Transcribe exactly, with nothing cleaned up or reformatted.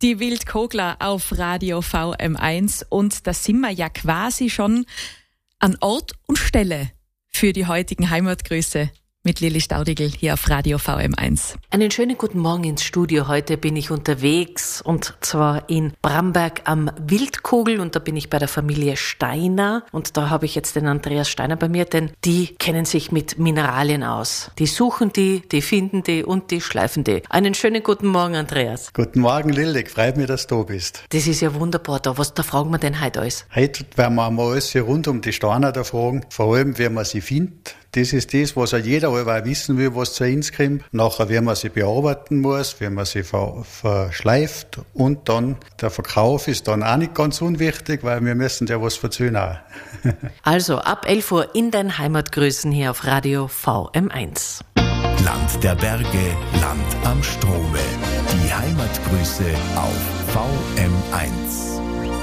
Die Wildkogler auf Radio V M eins und da sind wir ja quasi schon an Ort und Stelle für die heutigen Heimatgrüße mit Lili Staudigl hier auf Radio V M eins. Einen schönen guten Morgen ins Studio. Heute bin ich unterwegs und zwar in Bramberg am Wildkogel und da bin ich bei der Familie Steiner und da habe ich jetzt den Andreas Steiner bei mir, denn die kennen sich mit Mineralien aus. Die suchen die, die finden die und die schleifen die. Einen schönen guten Morgen, Andreas. Guten Morgen, Lillig. Freut mich, dass du da bist. Das ist ja wunderbar da. Was, da fragen wir denn heute alles? Heute werden wir mal alles hier rund um die Steiner da fragen. Vor allem, wie man sie findet. Das ist das, was ja jeder auch wissen will, was zu uns kommt. Nachher, wie man sie bearbeiten muss, wie man sie ver- verschleift. Und dann, der Verkauf ist dann auch nicht ganz unwichtig, weil wir müssen ja was verzögern auch. Also, ab elf Uhr in dein Heimatgrüßen hier auf Radio V M eins. Land der Berge, Land am Strome. Die Heimatgrüße auf V M eins.